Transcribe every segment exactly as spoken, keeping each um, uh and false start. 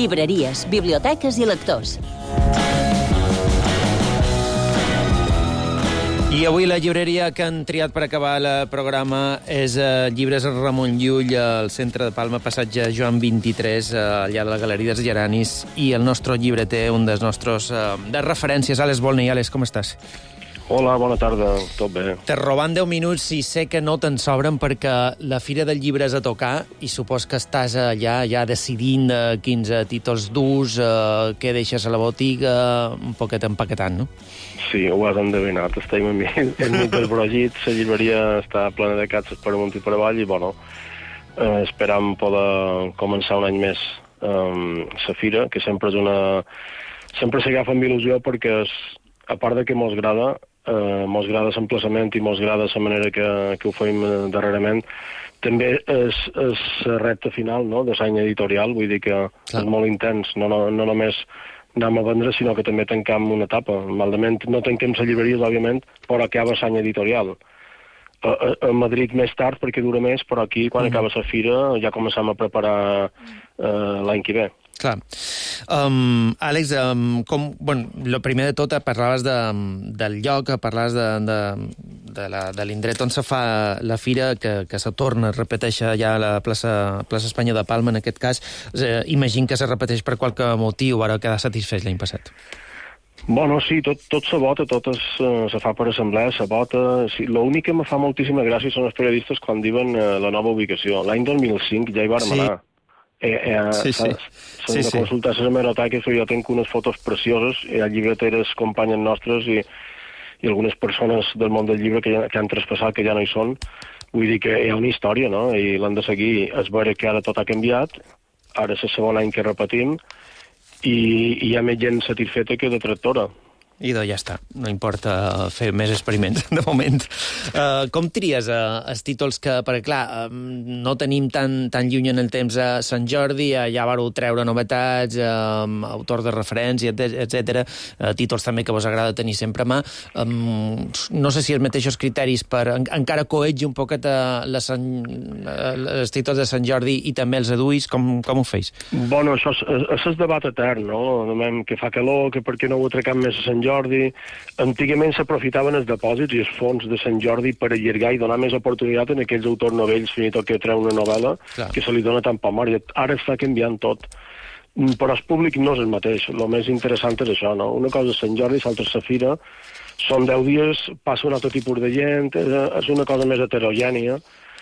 Llibreries, biblioteques i lectors. I avui la llibreria que han triat per acabar el programa és eh, Llibres Ramon Llull, al centre de Palma, passatge Joan vint-i-tres, eh, allà de la Galeria dels Geranis, i el nostre llibreter, un dels nostres eh, de referències, Àlex Volney. Àlex, com estàs? Hola, bona tarda, tot bé. Te robant deu minuts i sé que no te'n sobren perquè la Fira del Llibre és a tocar i supos que estàs allà ja decidint eh, quins títols durs, eh, què deixes a la botiga, un poquet empaquetant, no? Sí, ho has endevinat. Estem en mig del brogit, la llibreria està plena de catzes per amunt i per avall i, bueno, eh, esperam poder començar un any més eh, la fira, que sempre és una... sempre s'agafa amb il·lusió perquè, és, a part de que mos agrada, eh, mos agrada l'emplaçament i mos agrada la manera que, que ho fem darrerament, també és, és la recta final, no?, de l'any editorial, vull dir que Clar. és molt intens, no, no, no només anem a vendre, sinó que també tancam una etapa. Malament no tanquem les llibreries, òbviament, però acaba l'any editorial. A, a, a Madrid més tard, perquè dura més, però aquí, quan uh-huh. acaba la fira, ja començam a preparar uh, l'any que ve. Clar. Um, Àlex, um, com, bueno, lo primer de tot, parlaves de, del lloc, parlaves de, de, de, la, de l'indret on se fa la fira, que, que se torna, es repeteix ja a la plaça, plaça Espanya de Palma, en aquest cas. Eh, imagino que se repeteix per qualque motiu, ara quedar satisfet l'any passat. Bueno, sí, tot, tot se vota, tot es, uh, se fa per assemblea, se vota... Sí, l'únic que me fa moltíssima gràcia són els periodistes quan diuen uh, la nova ubicació. L'any dos mil cinc ja hi vam sí. anar. Eh, eh, sí, sí. S'han de consultar les hemeroteques, perquè jo tinc unes fotos precioses, hi ha llibreteres, companyes nostres i, i algunes persones del món del llibre que, ja, que han traspassat, que ja no hi són. Vull dir que hi ha una història, no?, i l'han de seguir. És veure que ara tot ha canviat, ara és el segon any que repetim, i, i hi ha més gent satisfeta que detractora. I doncs ja està, no importa fer més experiments, de moment. Uh, com tries uh, els títols que, perquè clar, uh, no tenim tan, tan lluny en el temps a Sant Jordi, uh, ja vareu treure novetats, uh, autors de referència, etcètera, uh, títols també que vos agrada tenir sempre a mà. Um, no sé si els mateixos criteris per en, encara coetge un poquet uh, la Sant, uh, els títols de Sant Jordi i també els aduïs, com, com ho feis? Bueno, això és, és el debat etern, no? Demem que fa calor, que per què no ho atracam més a Sant Jordi. Antigament s'aprofitaven els depòsits i els fons de Sant Jordi per allargar i donar més oportunitat en aquells autors novells, fins i tot que treu una novel·la, Clar. que se li dona tan poc mar. Ara està canviant tot. Però el públic no és el mateix. El més interessant és això, no? Una cosa és Sant Jordi, l'altra és la fira. Són deu dies, passa un altre tipus de gent, és una cosa més heterogènia.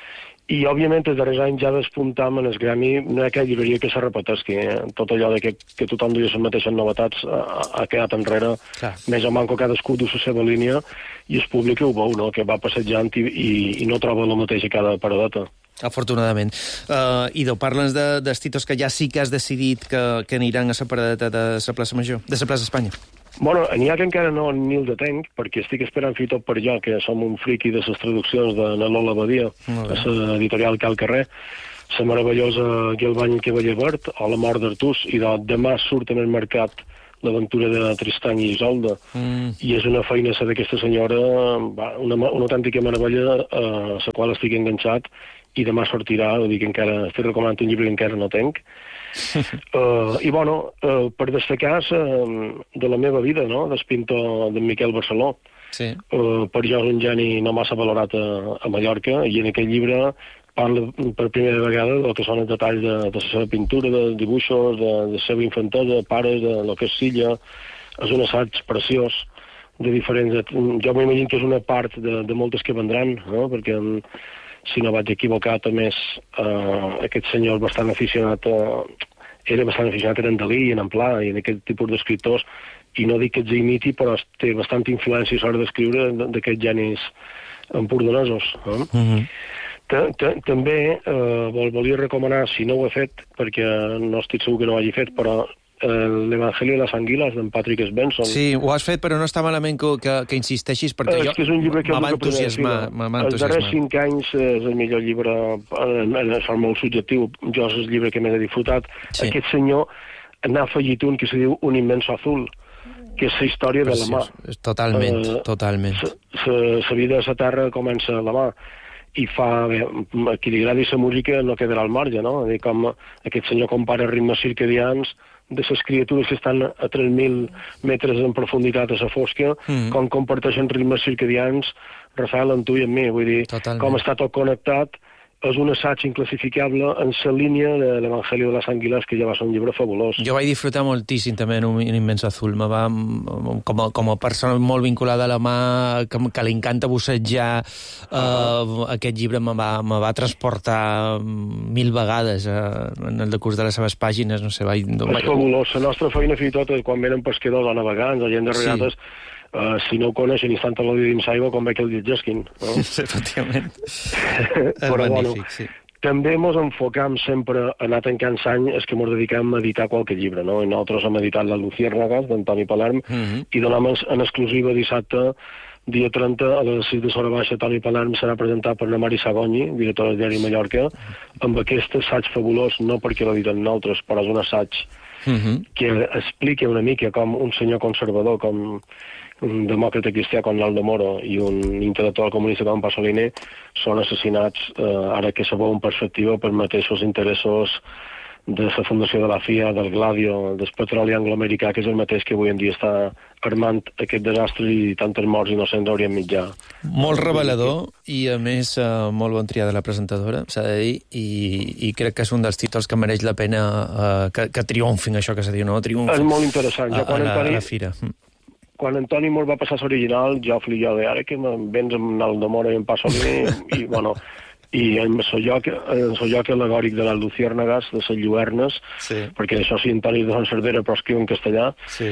I, òbviament, els darrers anys ja despuntam en el gremi, no hi ha aquella llibreria que se repetesqui. Eh? Tot allò de que, que tothom duia les mateixes novetats ha, ha quedat enrere. Clar. Més o manco cadascú du la seva línia i el públic ho veu, no?, que va passejant i, i, i no troba la mateixa cada paradeta. Afortunadament. Uh, Ido, parla'ns de, dels títols que ja sí que has decidit que, que aniran a la paradeta de la plaça Major, de la plaça Espanya. Bueno, n'hi ha que encara no ni el detenc, perquè estic esperant fins i tot per jo, que som un friqui de les traduccions de Lola Badia, a l'editorial que al carrer, la meravellosa Guilbany Cavaller Verd, o La mort d'Artús, i de, demà surt en el mercat l'aventura de Tristany i Isolda, mm. i és una feina d'aquesta senyora, una, una autèntica meravella, a la qual estic enganxat, i demà sortirà, vull dir que encara estic recomanant un llibre que encara no tenc. uh, I, bueno, uh, per destacar uh, de la meva vida, no?, del pintor d'en Miquel Barceló. Sí. Uh, per jo és un geni no massa valorat a, a Mallorca, i en aquest llibre parla per primera vegada del que són els detalls de, de la seva pintura, de dibuixos, de, de la seva infantesa, pares, de lo que és Silla. És un assaig preciós de diferents... Jo m'imagino que és una part de, de moltes que vendran, no?, perquè... si no vaig equivocar, també és uh, aquest senyor bastant aficionat, uh, era bastant aficionat en Dalí, en Amplà, i en aquest tipus d'escriptors, i no dic que els imiti, però té bastanta influència a l'hora d'escriure d'aquests genis empordanesos. Eh? Mm-hmm. També uh, volia recomanar, si no ho he fet, perquè no estic segur que no ho hagi fet, però l'Evangelio de les Anguiles, d'en Patrick Svensson. Sí, ho has fet, però no està malament que, que, que insisteixis, perquè és jo que és un llibre que m'ha entusiasmat. Els darrers cinc anys és el millor llibre, en, en forma molt subjectiu, jo és el llibre que m'he disfrutat. Sí. Aquest senyor n'ha afegit un que se diu Un immenso azul, que és la història de la mà. Totalment, uh, totalment. La vida de la Terra comença a la mà. i fa, bé, a qui li agradi la música no quedarà al marge, no? Dir, com aquest senyor compara ritmes circadians de les criatures que estan a tres mil metres en profunditat a la fosca, mm. com comparteixen ritmes circadians, Rafael, amb tu i amb mi, vull dir, totalment. Com està tot connectat, és un assaig inclassificable en la línia de l'Evangeli de les Anguiles, que ja va ser un llibre fabulós. Jo vaig disfrutar moltíssim també en un, un immens azul. Me va, com, a, com a persona molt vinculada a la mà, que, que li encanta bussejar, uh, aquest llibre me va, me va transportar mil vegades uh, en el decurs de les seves pàgines. No sé, vaig, és vaig... fabulós. La nostra feina, fins i tot, quan venen pescadors o navegants o gent de regates, sí. Uh, si no ho coneixen i estan tot el dia dins aigua, com ve que el llegesquin. No? Efectivament. Però, magnífic, bueno, sí. També ens enfocam sempre a anar tancant l'any, és que ens dedicam a editar qualque llibre, no? I nosaltres hem editat La Luciérnagas, d'Antoni Palerm, uh -huh. i donem en exclusiva dissabte, dia trenta, a les sis de l'hora baixa, Toni Palerm serà presentat per la Mari Sagogni, directora del diari Mallorca, amb aquest assaig fabulós, no perquè l'editen nosaltres, però és un assaig uh -huh. que explica una mica com un senyor conservador, com un demòcrata cristià com l'Aldo Moro i un intel·lectual comunista com Pasolini són assassinats, eh, ara que se veu en perspectiva, per mateixos interessos de la fundació de la F I A, del Gladio, del petroli angloamericà, que és el mateix que avui en dia està armant aquest desastre i tantes morts innocents haurien mitjà. Molt revelador i, a més, eh, molt bon triar de la presentadora, s'ha de dir, i, i crec que és un dels títols que mereix la pena eh, que, que triomfin, això que se diu, no? Triomfin. És molt interessant. Jo, quan a, a, Antoni, a la fira. Quan Antoni mos va passar l'original, jo fliava de ara que me'n vens amb el Domora i en Pasolini, i, bueno, i en el lloc, en el lloc al·legòric de les Luciérnagas, de les lluernes, sí. perquè això sí, Antoni de Sant Cerdera, però escriu en castellà, sí.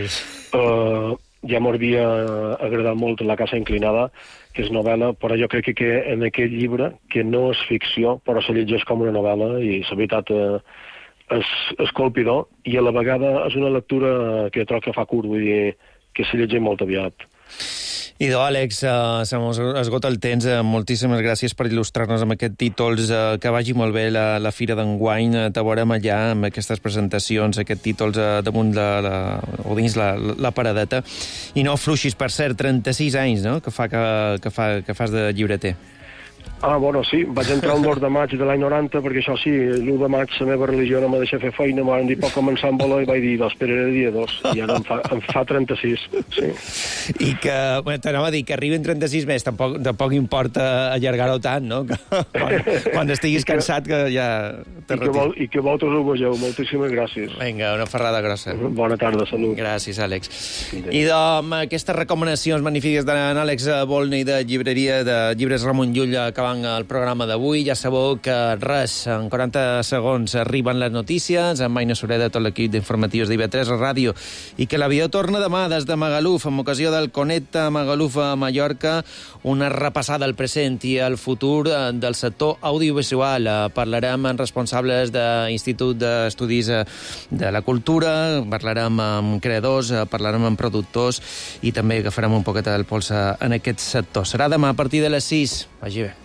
uh, ja m'havia agradat molt La casa inclinada, que és novel·la, però jo crec que, que en aquest llibre, que no és ficció, però se llegeix com una novel·la, i la veritat uh, és, és colpidor, i a la vegada és una lectura que trobo que fa curt, vull dir, que se llegeix molt aviat. Idò, Àlex, uh, se mos esgota el temps. Uh, moltíssimes gràcies per il·lustrar-nos amb aquest títols. Uh, que vagi molt bé la, la Fira d'enguany. Uh, te veurem allà amb aquestes presentacions, aquest títols uh, damunt la, la, o dins la, la paradeta. I no fluixis, per cert, trenta-sis anys, no?, que, fa que, que, fa, que fas de llibreter. Ah, bueno, sí, vaig entrar el dos de maig de l'any noranta, perquè això sí, l'u de maig la meva religió no m'ha deixat fer feina, m'han dit pot començar amb voler i vaig dir, esperaré dia dos, i ara em fa, em fa trenta-sis, sí. I que, bueno, t'anava a dir, que arriben trenta-sis més, tampoc, tampoc importa allargar-ho tant, no? Que, quan, quan estiguis cansat, que ja te retires. I que vosaltres ho vegeu, moltíssimes gràcies. Vinga, una ferrada grossa. Bona tarda, salut. Gràcies, Àlex. I amb aquestes recomanacions magnífiques d'en Àlex Volney de llibreria de Llibres Ramon Llull, acabant el programa d'avui. Ja sabeu que res, en quaranta segons arriben les notícies, amb Aina Sureda, tot l'equip d'informatius d'I V tres Ràdio, i que l'avió torna demà des de Magaluf, amb ocasió del Connecta Magaluf a Mallorca, una repassada al present i al futur del sector audiovisual. Parlarem amb responsables de l'Institut d'Estudis de la Cultura, parlarem amb creadors, parlarem amb productors i també agafarem un poquet del pols en aquest sector. Serà demà a partir de les sis. Vagi bé.